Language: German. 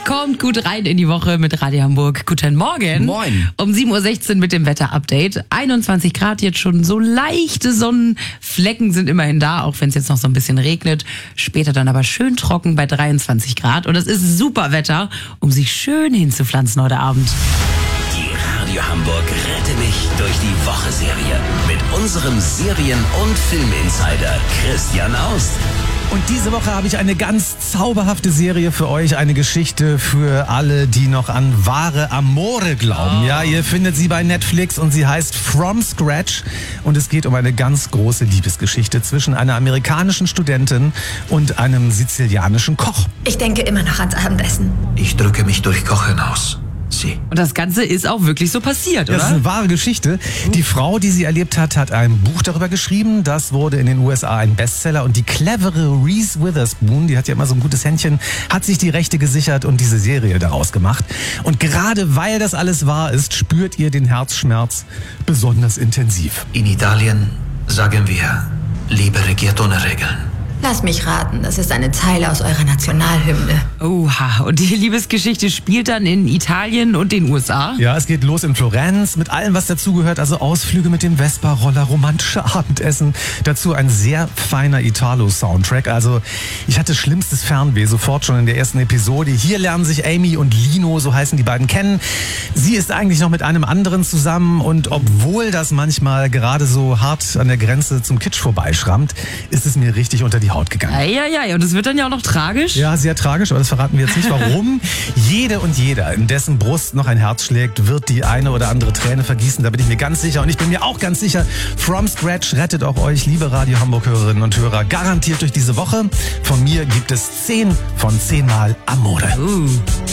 Kommt gut rein in die Woche mit Radio Hamburg. Guten Morgen. Moin. Um 7.16 Uhr mit dem Wetter-Update. 21 Grad jetzt schon, so leichte Sonnenflecken sind immerhin da, auch wenn es jetzt noch so ein bisschen regnet. Später dann aber schön trocken bei 23 Grad. Und es ist super Wetter, um sich schön hinzupflanzen heute Abend. Die Radio Hamburg Rette mich durch die Woche-Serie mit unserem Serien- und Filminsider Christian Aust. Und diese Woche habe ich eine ganz zauberhafte Serie für euch, eine Geschichte für alle, die noch an wahre Amore glauben. Ja, ihr findet sie bei Netflix und sie heißt From Scratch und es geht um eine ganz große Liebesgeschichte zwischen einer amerikanischen Studentin und einem sizilianischen Koch. Ich denke immer noch ans Abendessen. Ich drücke mich durch Kochen aus. Sie. Und das Ganze ist auch wirklich so passiert, oder? Das ist eine wahre Geschichte. Die Frau, die sie erlebt hat, hat ein Buch darüber geschrieben. Das wurde in den USA ein Bestseller. Und die clevere Reese Witherspoon, die hat ja immer so ein gutes Händchen, hat sich die Rechte gesichert und diese Serie daraus gemacht. Und gerade weil das alles wahr ist, spürt ihr den Herzschmerz besonders intensiv. In Italien sagen wir, Liebe regiert ohne Regeln. Lass mich raten, das ist eine Zeile aus eurer Nationalhymne. Oha, und die Liebesgeschichte spielt dann in Italien und den USA? Ja, es geht los in Florenz mit allem, was dazugehört. Also Ausflüge mit dem Vespa-Roller, romantische Abendessen. Dazu ein sehr feiner Italo-Soundtrack. Also ich hatte schlimmstes Fernweh sofort schon in der ersten Episode. Hier lernen sich Amy und Lino, so heißen die beiden, kennen. Sie ist eigentlich noch mit einem anderen zusammen und obwohl das manchmal gerade so hart an der Grenze zum Kitsch vorbeischrammt, ist es mir richtig unter die Haut gegangen. Ja, und es wird dann ja auch noch tragisch. Ja, sehr tragisch, aber das verraten wir jetzt nicht. Warum? Jede und jeder, in dessen Brust noch ein Herz schlägt, wird die eine oder andere Träne vergießen. Da bin ich mir ganz sicher. Und ich bin mir auch ganz sicher, From Scratch rettet auch euch, liebe Radio Hamburg-Hörerinnen und Hörer, garantiert durch diese Woche. Von mir gibt es 10 von 10 Mal Amore.